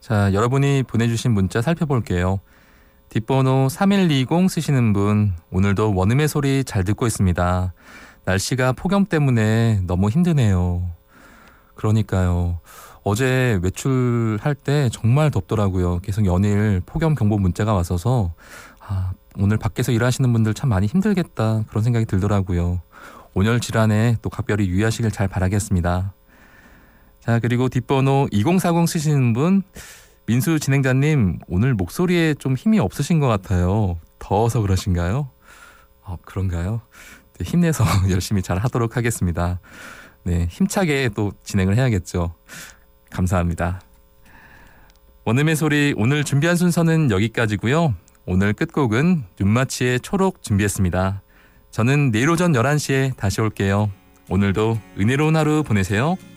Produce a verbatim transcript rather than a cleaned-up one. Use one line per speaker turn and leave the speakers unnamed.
자, 여러분이 보내주신 문자 살펴볼게요. 뒷번호 삼일이공 쓰시는 분, 오늘도 원음의 소리 잘 듣고 있습니다. 날씨가 폭염 때문에 너무 힘드네요. 그러니까요. 어제 외출할 때 정말 덥더라고요. 계속 연일 폭염 경보 문자가 왔어서 아, 오늘 밖에서 일하시는 분들 참 많이 힘들겠다 그런 생각이 들더라고요. 온열 질환에 또 각별히 유의하시길 잘 바라겠습니다. 자, 그리고 뒷번호 이공사공 쓰시는 분, 민수 진행자님 오늘 목소리에 좀 힘이 없으신 것 같아요. 더워서 그러신가요? 어, 그런가요? 네, 힘내서 열심히 잘 하도록 하겠습니다. 네, 힘차게 또 진행을 해야겠죠. 감사합니다. 원음의 소리 오늘 준비한 순서는 여기까지고요. 오늘 끝곡은 윤마치의 초록 준비했습니다. 저는 내일 오전 열한 시에 다시 올게요. 오늘도 은혜로운 하루 보내세요.